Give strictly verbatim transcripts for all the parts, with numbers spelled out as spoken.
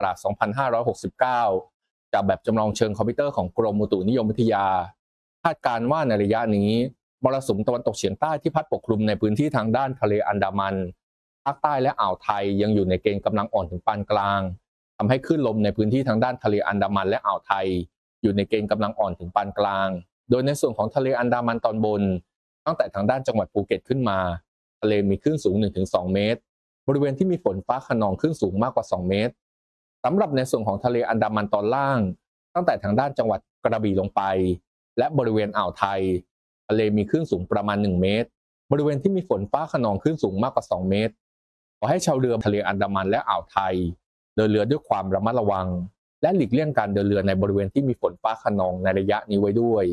ราช สองพันห้าร้อยหกสิบเก้า จากแบบจำลองเชิงคอมพิวเตอร์ของกรมอุตุนิยมวิทยาคาดการณ์ว่าในระยะนี้มรสุมตะวันตกเฉียงใต้ที่พัดปกคลุมในพื้นที่ทางด้านทะเลอันดามันภาคใต้และอ่าวไทยยังอยู่ในเกณฑ์กำลังอ่อนถึงปานกลางทำให้คลื่นลมในพื้นที่ทางด้านทะเลอันดามันและอ่าวไทยอยู่ในเกณฑ์กำลังอ่อนถึงปานกลางโดยในส่วนของทะเลอันดามันตอนบนตั้งแต่ทางด้านจังหวัดภูเก็ตขึ้นมาทะเลมีคลื่นสูง หนึ่งถึงสอง เมตรบริเวณที่มีฝนฟ้าคะนองคลื่นสูงมากกว่าสองเมตรสำหรับในส่วนของทะเลอันดามันตอนล่างตั้งแต่ทางด้านจังหวัดกระบี่ลงไปและบริเวณอ่าวไทยทะเลมีคลื่นสูงประมาณหนึ่งเมตรบริเวณที่มีฝนฟ้าคะนองคลื่นสูงมากกว่าสองเมตรขอให้ชาวเรือทะเลอันดามันและอ่าวไทยเดินเรือด้วยความระมัดระวังและหลีกเลี่ยงการเดินเรือในบริเวณที่มีฝนฟ้าคะนองในระยะนี้ไว้ด้วย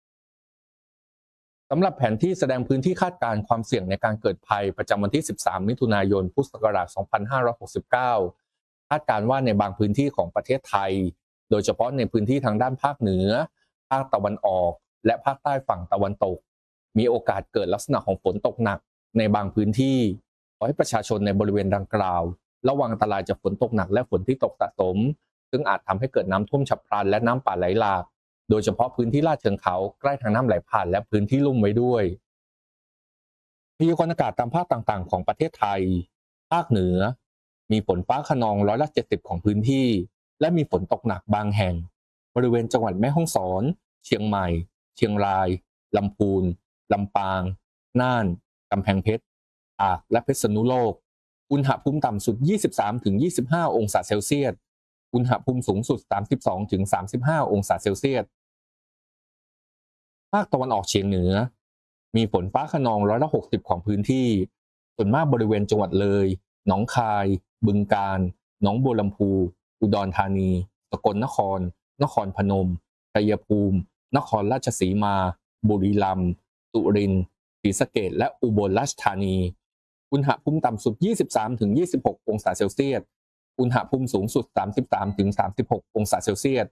สำหรับแผนที่แสดงพื้นที่คาดการณ์ความเสี่ยงในการเกิดภัยประจำวันที่สิบสามมิถุนายนพุทธศักราช สองพันห้าร้อยหกสิบเก้า คาดการณ์ว่าในบางพื้นที่ของประเทศไทยโดยเฉพาะในพื้นที่ทางด้านภาคเหนือภาคตะวันออกและภาคใต้ฝั่งตะวันตกมีโอกาสเกิดลักษณะของฝนตกหนักในบางพื้นที่ขอให้ประชาชนในบริเวณดังกล่าวระวังอันตรายจากฝนตกหนักและฝนที่ตกสะสมซึ่งอาจทำให้เกิดน้ำท่วมฉับพลันและน้ำป่าไหลหลากโดยเฉพาะพื้นที่ลาดเชิงเขาใกล้ทางน้ำไหลผ่านและพื้นที่ลุ่มไว้ด้วยพยากรณ์อากาศตามภาคต่างๆของประเทศไทยภาคเหนือมีฝนฟ้าคะนองร้อยละเจ็ดสิบของพื้นที่และมีฝนตกหนักบางแห่งบริเวณจังหวัดแม่ฮ่องสอนเชียงใหม่เชียงรายลำพูนลำปางน่านกำแพงเพชรตากและเพชรณุโลกอุณหภูมิต่ำสุด ยี่สิบสามถึงยี่สิบห้า องศาเซลเซียสอุณหภูมิสูงสุด สามสิบสองถึงสามสิบห้า องศาเซลเซียสภาคตะวันออกเฉียงเหนือมีฝนฟ้าคะนองร้อยละหกสิบของพื้นที่ส่วนมากบริเวณจังหวัดเลยหนองคายบึงกาฬหนองบัวลำพูอุดรธานีสกลนครนครพนมชัยภูมินครราชสีมาบุรีรัมย์สุรินทร์ศรีสะเกษและอุบลราชธานีอุณหภูมิต่ำสุด ยี่สิบสามถึงยี่สิบหก องศาเซลเซียสอุณหภูมิสูงสุด สามสิบสามถึงสามสิบหก องศาเซลเซียส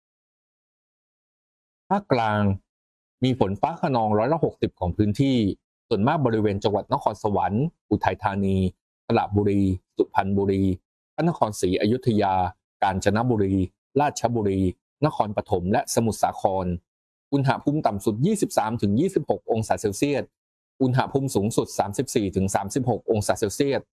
ภาคกลางมีฝนฟ้าคะนองร้อยละหกสิบของพื้นที่ส่วนมากบริเวณจังหวัดนครสวรรค์อุทัยธานีสระบุรีสุพรรณบุรีพระนครศรีอยุธยากาญจนบุรีราชบุรีนครปฐมและสมุทรสาครอุณหภูมิต่ำสุด ยี่สิบสามถึงยี่สิบหก องศาเซลเซียสอุณหภูมิสูงสุด สามสิบสี่ถึงสามสิบหก องศาเซลเซียส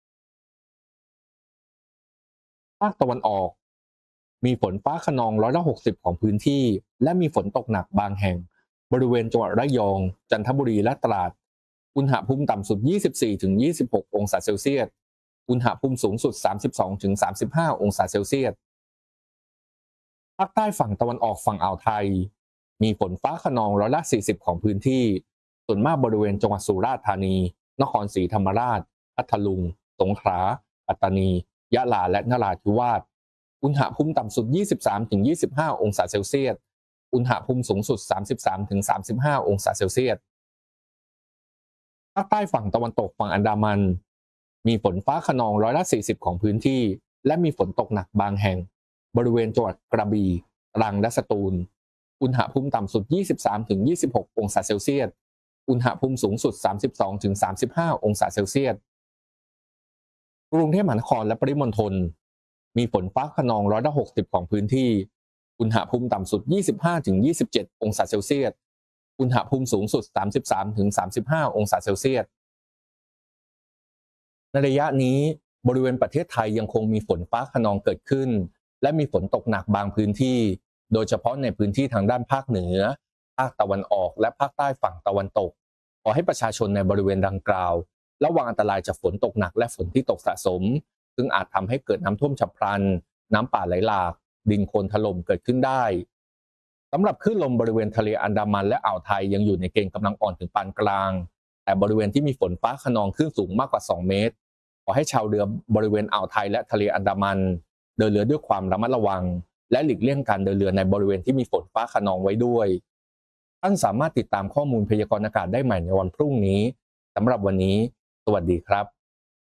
ภาคตะวันออกมีฝนฟ้าคะนองร้อยละหกสิบของพื้นที่และมีฝนตกหนักบางแห่งบริเวณจังหวัดระยองจันทบุรีและตราดอุณหภูมิต่ำสุด ยี่สิบสี่ถึงยี่สิบหก องศาเซลเซียสอุณหภูมิสูงสุด สามสิบสองถึงสามสิบห้า องศาเซลเซียสภาคใต้ฝั่งตะวันออกฝั่งอ่าวไทยมีฝนฟ้าคะนองร้อยละสี่สิบของพื้นที่ส่วนมากบริเวณจังหวัดสุราษฎร์ธานีนครศรีธรรมราชพัทลุงสงขลาปัตตานียะลาและนราธิวาสอุณหภูมิต่ำสุด ยี่สิบสามถึงยี่สิบห้า องศาเซลเซียสอุณหภูมิสูงสุด สามสิบสามถึงสามสิบห้า องศาเซลเซียสภาคใต้ฝั่งตะวันตกฝั่งอันดามันมีฝนฟ้าคะนองร้อยละสี่สิบของพื้นที่และมีฝนตกหนักบางแห่งบริเวณจังหวัดกระบี่ตรังและสตูลอุณหภูมิต่ำสุด ยี่สิบสามถึงยี่สิบหก องศาเซลเซียสอุณหภูมิสูงสุด สามสิบสองถึงสามสิบห้า องศาเซลเซียสกรุงเทพมหานครและปริมณฑลมีฝนฟ้าคะนองร้อยละหกสิบของพื้นที่อุณหภูมิต่ำสุด ยี่สิบห้าถึงยี่สิบเจ็ด องศาเซลเซียสอุณหภูมิสูงสุด สามสิบสามถึงสามสิบห้า องศาเซลเซียสในระยะนี้บริเวณประเทศไทยยังคงมีฝนฟ้าคะนองเกิดขึ้นและมีฝนตกหนักบางพื้นที่โดยเฉพาะในพื้นที่ทางด้านภาคเหนือภาคตะวันออกและภาคใต้ฝั่งตะวันตกขอให้ประชาชนในบริเวณดังกล่าวระวังอันตรายจากฝนตกหนักและฝนที่ตกสะสมซึ่งอาจทำให้เกิดน้ำท่วมฉับพลันน้ำป่าไหลหลากดินโคลนถล่มเกิดขึ้นได้สำหรับคลื่นลมบริเวณทะเลอันดามันและอ่าวไทยยังอยู่ในเกณฑ์กำลังอ่อนถึงปานกลางแต่บริเวณที่มีฝนฟ้าคะนองคลื่นสูงมากกว่าสองเมตรขอให้ชาวเรือบริเวณอ่าวไทยและทะเลอันดามันเดินเรือด้วยความระมัดระวังและหลีกเลี่ยงการเดินเรือในบริเวณที่มีฝนฟ้าคะนองไว้ด้วยท่านสามารถติดตามข้อมูลพยากรณ์อากาศได้ใหม่ในวันพรุ่งนี้สำหรับวันนี้สวัสดีครับ